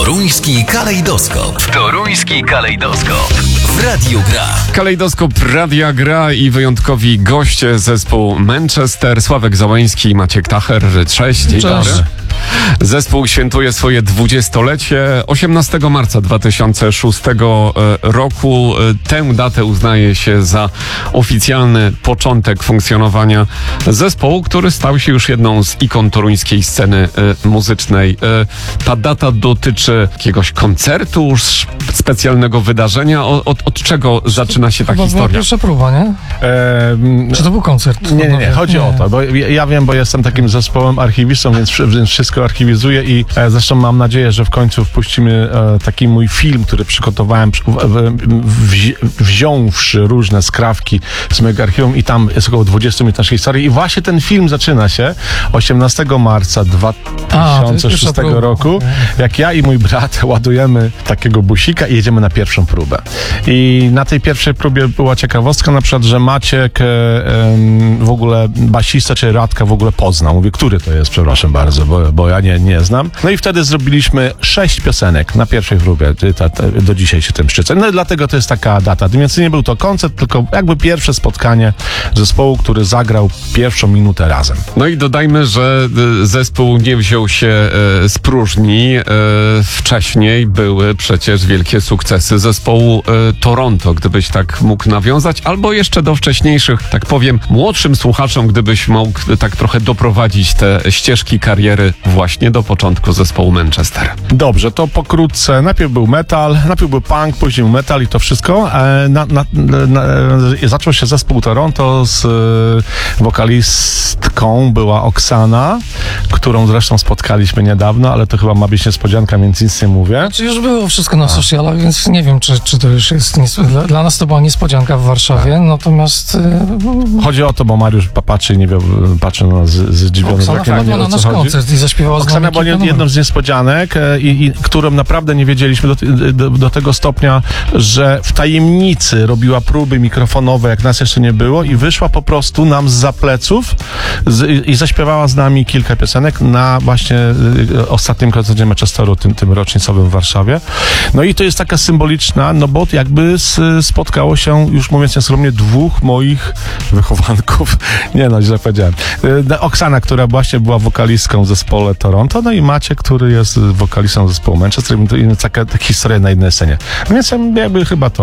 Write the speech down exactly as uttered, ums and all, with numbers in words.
Toruński kalejdoskop. Toruński kalejdoskop. W Radiu Gra. Kalejdoskop Radia Gra i wyjątkowi goście zespół Manchester, Sławek Załański i Maciek Tacher. Cześć. Dzień dobry. Zespół świętuje swoje dwudziestolecie. osiemnastego marca dwa tysiące szóstego roku tę datę uznaje się za oficjalny początek funkcjonowania zespołu, który stał się już jedną z ikon toruńskiej sceny muzycznej. Ta data dotyczy jakiegoś koncertu, specjalnego wydarzenia. Od, od czego zaczyna się ta Chyba historia? była pierwsza próba, nie? Eee, Czy to był koncert? Nie, nie, nie. Chodzi nie. o to, bo ja wiem, bo jestem takim zespołem archiwistą, więc, więc wszystko archiwizuję i e, zresztą mam nadzieję, że w końcu wpuścimy e, taki mój film, który przygotowałem, w, w, wzi, wziąwszy różne skrawki z mojego archiwum i tam jest około dwudziestu minut naszej historii i właśnie ten film zaczyna się osiemnastego marca dwa tysiące szóstego roku, jak ja i mój brat ładujemy takiego busika i jedziemy na pierwszą próbę. I na tej pierwszej próbie była ciekawostka, na przykład, że Maciek e, e, w ogóle basista czy Radka w ogóle poznał. Mówię, który to jest, przepraszam bardzo, bo, bo ja nie, nie znam. No i wtedy zrobiliśmy sześć piosenek na pierwszej próbie. Ta, ta, do dzisiaj się tym szczycę. No i dlatego to jest taka data. Więc nie był to koncert, tylko jakby pierwsze spotkanie zespołu, który zagrał pierwszą minutę razem. No i dodajmy, że zespół nie wziął się e, z próżni. E, wcześniej były przecież wielkie sukcesy zespołu e, Toronto, gdybyś tak mógł nawiązać, albo jeszcze do wcześniejszych, tak powiem, młodszym słuchaczom, gdybyś mógł tak trochę doprowadzić te ścieżki kariery właśnie do początku zespołu Manchester. Dobrze, to pokrótce. Najpierw był metal, najpierw był punk, później był metal i to wszystko. E, na, na, na, zaczął się zespół Toronto z e, wokalistką była Oksana, którą zresztą spotkaliśmy niedawno, ale to chyba ma być niespodzianka, więc nic nie mówię. Znaczy już było wszystko na socialach, więc nie wiem, czy, czy to już jest... Nies- dla, dla nas to była niespodzianka w Warszawie, tak. Natomiast... E, Chodzi o to, bo Mariusz patrzy i nie wie, patrzy na nas z, z zdziwionym Oksana wzrokiem, była nie na wie, o nasz co chodzi. koncert i zaśpiewała z Oksana nami była kilka jedną numerów. z niespodzianek, e, i, i, którą naprawdę nie wiedzieliśmy do, do, do tego stopnia, że w tajemnicy robiła próby mikrofonowe, jak nas jeszcze nie było i wyszła po prostu nam zza pleców z, i zaśpiewała z nami kilka piosenek na właśnie y, ostatnim koncercie Manchesteru, tym, tym rocznicowym w Warszawie. No i to jest taka symboliczna, no bo jakby s, spotkało się, już mówiąc nieskromnie, dwóch moich wychowanków. Nie no, źle powiedziałem. Y, Oksana, która właśnie była wokalistką w zespole Toronto, no i Maciek, który jest wokalistą zespołu Manchester, i taka, taka historia na jednej scenie. Więc jakby chyba to